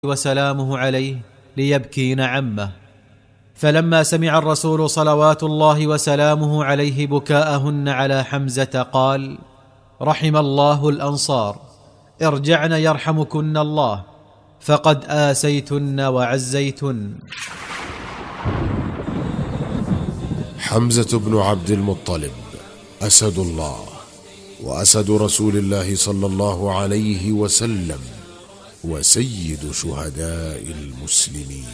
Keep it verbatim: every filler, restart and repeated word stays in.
وسلامه عليه ليبكين عمه. فلما سمع الرسول صلوات الله وسلامه عليه بكاءهن على حمزة قال: رحم الله الأنصار، ارجعن يرحمكن الله، فقد آسيتن وعزيتن. حمزة بن عبد المطلب أسد الله وأسد رسول الله صلى الله عليه وسلم، وسيد شهداء المسلمين.